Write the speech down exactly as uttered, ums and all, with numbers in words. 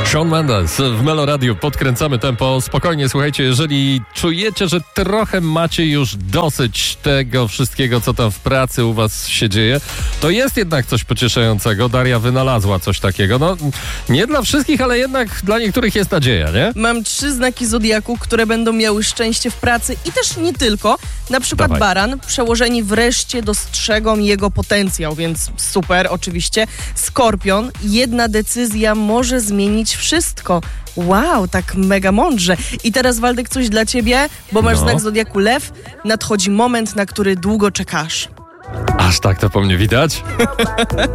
Shawn Mendes w Melo Radio. Podkręcamy tempo. Spokojnie, słuchajcie, jeżeli czujecie, że trochę macie już dosyć tego wszystkiego, co tam w pracy u was się dzieje, to jest jednak coś pocieszającego. Daria wynalazła coś takiego. No, nie dla wszystkich, ale jednak dla niektórych jest nadzieja, nie? Mam trzy znaki zodiaku, które będą miały szczęście w pracy i też nie tylko. Na przykład Dawaj. Baran. Przełożeni wreszcie dostrzegą jego potencjał, więc super, oczywiście. Skorpion. Jedna decyzja może zmienić wszystko. Wow, tak mega mądrze. I teraz, Waldek, coś dla ciebie, bo masz No. znak zodiaku Lew. Nadchodzi moment, na który długo czekasz. Aż tak to po mnie widać?